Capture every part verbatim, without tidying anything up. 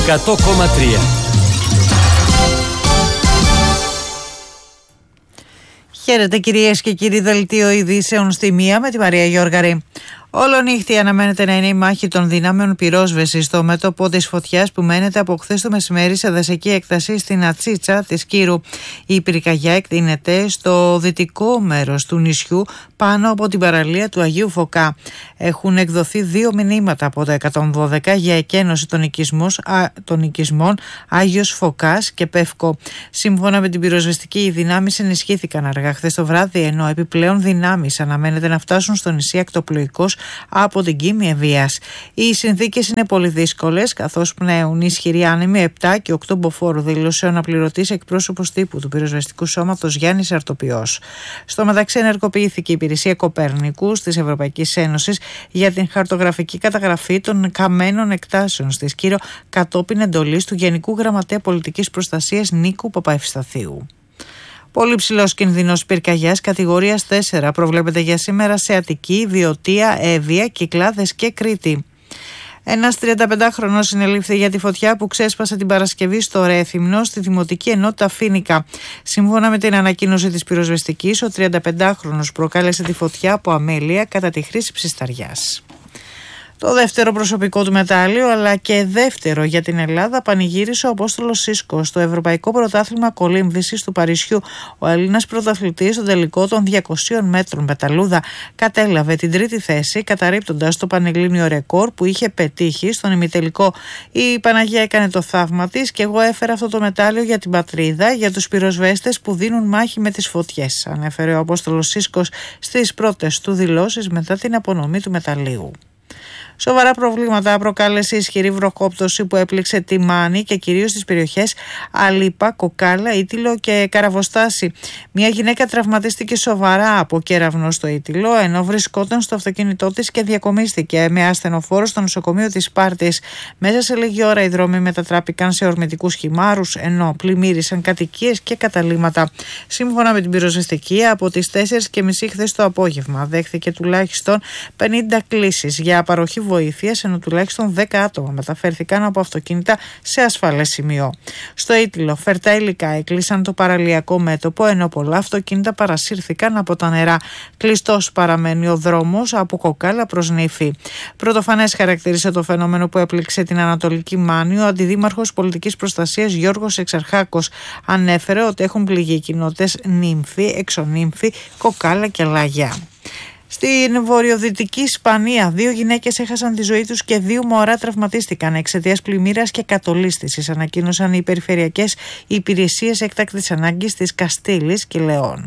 εκατό κόμμα τρία. Χαίρετε κυρίες και κύριοι, δελτίο ειδήσεων στη μία με τη Μαρία Γιώργαρη. Όλο νύχτη αναμένεται να είναι η μάχη των δυνάμεων πυρόσβεσης στο μέτωπο της φωτιάς που μένεται από χθες το μεσημέρι σε δασική έκταση στην Ατσίτσα της Κύρου. Η πυρκαγιά εκτείνεται στο δυτικό μέρος του νησιού πάνω από την παραλία του Αγίου Φωκά. Έχουν εκδοθεί δύο μηνύματα από τα εκατόν δώδεκα για εκένωση των, των οικισμών Άγιος Φωκάς και Πεύκο. Σύμφωνα με την πυροσβεστική, οι δυνάμεις ενισχύθηκαν αργά χθες το βράδυ, ενώ επιπλέον δυνάμεις αναμένεται να φτάσουν στο νησί ακτοπλοϊκός από την Κίμη βίας. Οι συνθήκες είναι πολύ δύσκολες, καθώς πνέουν ισχυροί άνεμοι επτά και οκτώ μποφόρ, δήλωσε ο αναπληρωτής εκπρόσωπος τύπου του πυροσβεστικού σώματος Γιάννης Αρτοπιός. Στο μεταξύ, ενεργοποιήθηκε η υπηρεσία Κοπέρνικου της Ευρωπαϊκής Ένωσης για την χαρτογραφική καταγραφή των καμένων εκτάσεων στη Σκύρο κατόπιν εντολής του Γενικού Γραμματέα Πολιτικής Προστασίας Νίκου Παπαευσταθίου. Πολύ ψηλός κινδυνός πυρκαγιάς κατηγορίας τέσσερα προβλέπεται για σήμερα σε Αττική, Βιωτία, Εύβοια, Κυκλάδες και Κρήτη. Ένας τριανταπεντάχρονος συνελήφθη για τη φωτιά που ξέσπασε την Παρασκευή στο Ρέθυμνο, στη Δημοτική Ενότητα Φοίνικα. Σύμφωνα με την ανακοίνωση της πυροσβεστικής, ο τριανταπεντάχρονος προκάλεσε τη φωτιά από αμέλεια κατά τη χρήση ψισταριάς. Το δεύτερο προσωπικό του μετάλλιο, αλλά και δεύτερο για την Ελλάδα, πανηγύρισε ο Απόστολος Σίσκος στο Ευρωπαϊκό Πρωτάθλημα Κολύμβησης του Παρισιού. Ο Έλληνας πρωταθλητής στον τελικό των διακοσίων μέτρων πεταλούδα κατέλαβε την τρίτη θέση, καταρρίπτοντας το πανελλήνιο ρεκόρ που είχε πετύχει στον ημιτελικό. Η Παναγία έκανε το θαύμα της και εγώ έφερα αυτό το μετάλλιο για την πατρίδα, για τους πυροσβέστες που δίνουν μάχη με τις φωτιές, ανέφερε ο Απόστολος Σίσκος στις πρώτες του δηλώσεις μετά την απονομή του μεταλλίου. Σοβαρά προβλήματα προκάλεσε η ισχυρή βροχόπτωση που έπληξε τη Μάνη και κυρίως τις περιοχές Αλίπα, Κοκάλα, Ήτυλο και Καραβοστάση. Μια γυναίκα τραυματίστηκε σοβαρά από κέραυνο στο Ήτυλο, ενώ βρισκόταν στο αυτοκίνητό της και διακομίστηκε με ασθενοφόρο στο νοσοκομείο της Σπάρτης. Μέσα σε λίγη ώρα οι δρόμοι μετατράπηκαν σε ορμητικούς χυμάρους, ενώ πλημμύρισαν κατοικίες και καταλύματα. Σύμφωνα με την πυροσβεστική, από τις τέσσερις και μισή χθες το απόγευμα δέχθηκε τουλάχιστον πενήντα κλήσεις για παροχή βοήθειας, ενώ τουλάχιστον δέκα άτομα μεταφέρθηκαν από αυτοκίνητα σε ασφαλές σημείο. Στο Ήτυλο, φερτά υλικά έκλεισαν το παραλιακό μέτωπο, ενώ πολλά αυτοκίνητα παρασύρθηκαν από τα νερά. Κλειστός παραμένει ο δρόμος από Κοκάλα προς Νύφη. Πρωτοφανές χαρακτήρισε το φαινόμενο που έπληξε την Ανατολική Μάνη ο Αντιδήμαρχος Πολιτικής Προστασίας Γιώργος Εξαρχάκος. Ανέφερε ότι έχουν πληγεί οι κοινότητες Νύμφη, Εξονύμφη, Κοκάλα και Λάγια. Στην βορειοδυτική Ισπανία, δύο γυναίκες έχασαν τη ζωή τους και δύο μωρά τραυματίστηκαν εξαιτίας πλημμύρας και κατολίσθησης, ανακοίνωσαν οι περιφερειακές υπηρεσίες έκτακτης ανάγκης της Καστήλης και Λεών.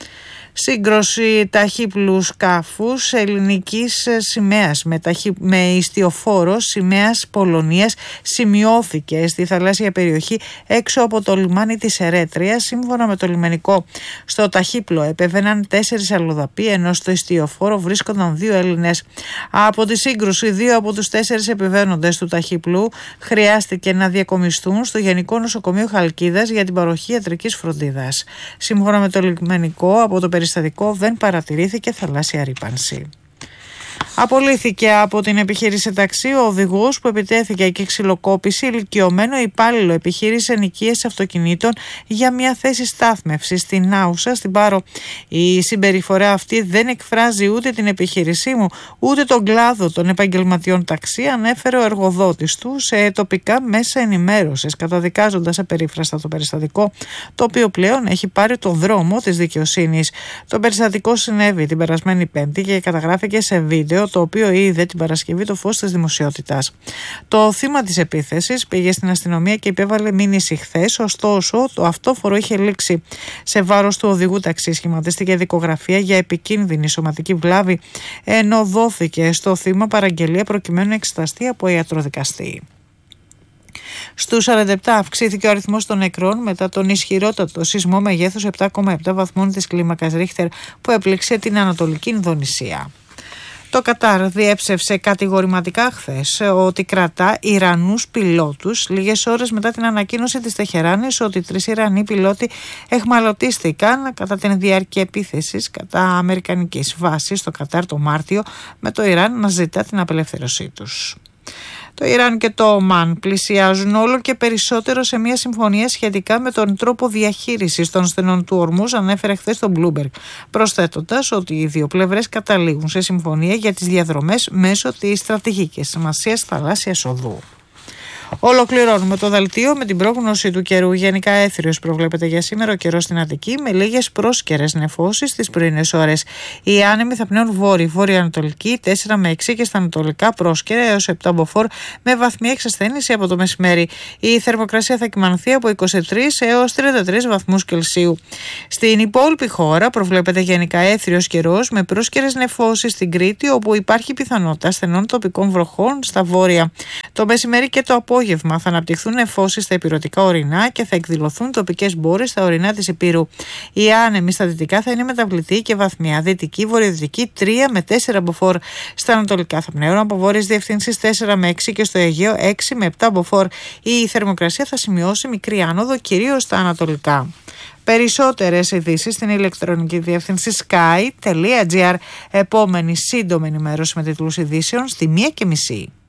Σύγκρουση ταχύπλου σκάφους ελληνικής σημαίας με, ταχύ, με ιστιοφόρο σημαίας Πολωνίας σημειώθηκε στη θαλάσσια περιοχή έξω από το λιμάνι της Ερέτριας. Σύμφωνα με το λιμενικό, στο ταχύπλο επέβαιναν τέσσερις αλλοδαποί, ενώ στο ιστιοφόρο βρίσκονταν δύο Έλληνες. Από τη σύγκρουση, δύο από τους τέσσερις επιβαίνοντες του ταχύπλου χρειάστηκε να διακομιστούν στο Γενικό Νοσοκομείο Χαλκίδας για την παροχή ιατρικής φροντίδας. Σύμφωνα με το λιμενικό, από το περιστατικό δεν παρατηρήθηκε θαλάσσια ρύπανση. Απολύθηκε από την επιχείρηση ταξί ο οδηγός που επιτέθηκε και ξυλοκόπησε ηλικιωμένο υπάλληλο επιχείρηση ενοικίας αυτοκινήτων για μια θέση στάθμευσης στην Άουσα στην Πάρο. Η συμπεριφορά αυτή δεν εκφράζει ούτε την επιχείρησή μου ούτε τον κλάδο των επαγγελματιών ταξί, ανέφερε ο εργοδότης του σε τοπικά μέσα ενημέρωσης, καταδικάζοντας απερίφραστα το περιστατικό, το οποίο πλέον έχει πάρει το δρόμο της δικαιοσύνης. Το περιστατικό συνέβη την περασμένη Πέμπτη και καταγράφηκε σε βίντεο, το οποίο είδε την Παρασκευή το φως της δημοσιότητας. Το θύμα της επίθεσης πήγε στην αστυνομία και υπέβαλε μήνυση χθες, ωστόσο το αυτόφορο είχε λήξει. Σε βάρος του οδηγού ταξί σχηματίστηκε δικογραφία για επικίνδυνη σωματική βλάβη, ενώ δόθηκε στο θύμα παραγγελία προκειμένου να εξεταστεί από ιατροδικαστή. Στους σαράντα επτά αυξήθηκε ο αριθμός των νεκρών μετά τον ισχυρότατο σεισμό μεγέθους επτά κόμμα επτά βαθμών της κλίμακας Ρίχτερ που έπληξε την Ανατολική Ινδονησία. Το Κατάρ διέψευσε κατηγορηματικά χθες ότι κρατά Ιρανούς πιλότους λίγες ώρες μετά την ανακοίνωση της Τεχεράνης ότι τρεις Ιρανοί πιλότοι εχμαλωτίστηκαν κατά την διάρκεια επίθεσης κατά αμερικανικής βάσης στο Κατάρ το Μάρτιο, με το Ιράν να ζητά την απελευθέρωσή τους. Το Ιράν και το Ομάν πλησιάζουν όλο και περισσότερο σε μια συμφωνία σχετικά με τον τρόπο διαχείρισης των στενών του Ορμούζ, ανέφερε χθες το Bloomberg, προσθέτοντας ότι οι δύο πλευρές καταλήγουν σε συμφωνία για τις διαδρομές μέσω της στρατηγικής σημασίας θαλάσσιας οδού. Ολοκληρώνουμε το δελτίο με την πρόγνωση του καιρού. Γενικά έθριος προβλέπεται για σήμερα ο καιρός στην Αττική, με λίγες πρόσκαιρες νεφώσεις στις πρωινές ώρες. Οι άνεμοι θα πνέουν βόρειο-βόρειο-ανατολική, τέσσερα με έξι και στα ανατολικά πρόσκαιρα έως επτά μποφόρ με βαθμία εξασθένηση από το μεσημέρι. Η θερμοκρασία θα κυμανθεί από είκοσι τρεις έως τριάντα τρεις βαθμούς Κελσίου. Στην υπόλοιπη χώρα προβλέπεται γενικά έθριος καιρός με πρόσκαιρες νεφώσεις στην Κρήτη, όπου υπάρχει πιθανότητα στενών τοπικών βροχών στα βόρεια. Το μεσημέρι και το απόγευμα θα αναπτυχθούν νεφώσεις στα ηπειρωτικά ορεινά και θα εκδηλωθούν τοπικές μπόρες στα ορεινά της Ηπείρου. Οι άνεμοι στα δυτικά θα είναι μεταβλητοί και βαθμιά. Δυτική, βορειοδυτική τρία με τέσσερα μποφόρ. Στα ανατολικά θα πνέουν από βόρειες διευθύνσεις τέσσερα με έξι και στο Αιγαίο έξι με επτά μποφόρ. Η θερμοκρασία θα σημειώσει μικρή άνοδο, κυρίως στα ανατολικά. Περισσότερες ειδήσεις στην ηλεκτρονική διεύθυνση sky τελεία gr. Επόμενη σύντομη ενημέρωση με τίτλους ειδήσεων στη μία και μισή.